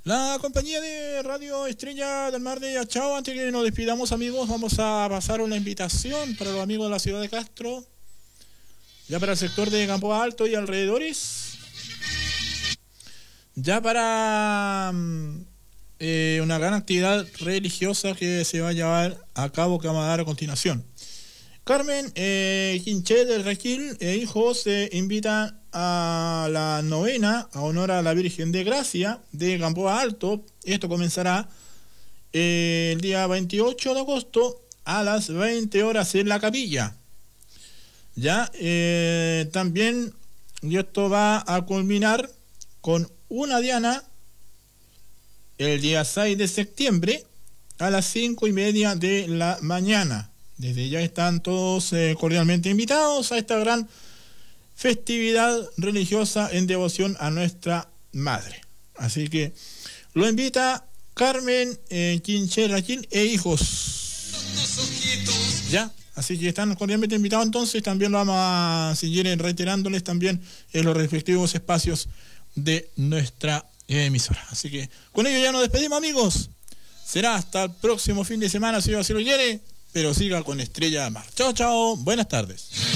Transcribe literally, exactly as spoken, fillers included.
La compañía de Radio Estrella del Mar de Yachao. Antes que nos despidamos, amigos, vamos a pasar una invitación para los amigos de la ciudad de Castro, ya para el sector de Campo Alto y alrededores, ya para eh, una gran actividad religiosa que se va a llevar a cabo, que vamos a dar a continuación. Carmen eh, Quinché del Raquil e hijos se invitan a la novena a honor a la Virgen de Gracia de Gamboa Alto. Esto comenzará eh, el día veintiocho de agosto a las veinte horas en la capilla. Ya eh, también, y esto va a culminar con una diana el día seis de septiembre a las cinco y media de la mañana. Desde ya están todos eh, cordialmente invitados a esta gran festividad religiosa en devoción a nuestra Madre. Así que lo invita Carmen eh, Quinché Raquín e hijos. Ya, así que están cordialmente invitados. Entonces también lo vamos a seguir reiterándoles también en los respectivos espacios de nuestra emisora. Así que con ello ya nos despedimos, amigos. Será hasta el próximo fin de semana, si Dios así lo quiere. Pero siga con Estrella de Mar. Chao, chao. Buenas tardes.